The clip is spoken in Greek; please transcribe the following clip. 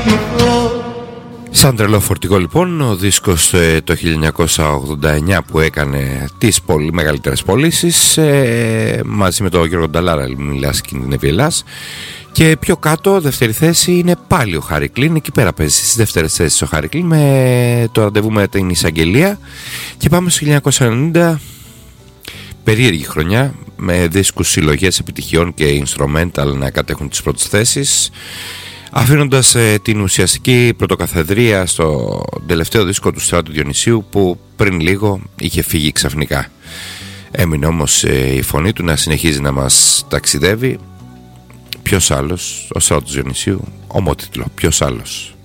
Σαν τρελό φορτηγό λοιπόν ο δίσκος το 1989 που έκανε τις πολύ μεγαλύτερες πωλήσεις μαζί με τον Γιώργο Νταλάρα, μιλάς και την Εβιελάς. Και πιο κάτω, δεύτερη θέση, είναι πάλι ο Χάρι Κλίν. Εκεί πέρα παίζει στις δεύτερες θέσεις ο Χάρι Κλίν με το ραντεβού με την εισαγγελία. Και πάμε στο 1990, περίεργη χρονιά, με δίσκους συλλογές επιτυχιών και instrumental να κατέχουν τις πρώτες θέσεις, αφήνοντας την ουσιαστική πρωτοκαθεδρία στο τελευταίο δίσκο του Στράτου Διονυσίου, που πριν λίγο είχε φύγει ξαφνικά. Έμεινε όμως η φωνή του να συνεχίζει να μας ταξιδεύει. Ποιος άλλος, ο Στράτος Διονυσίου, ομότιτλο, ποιος άλλος.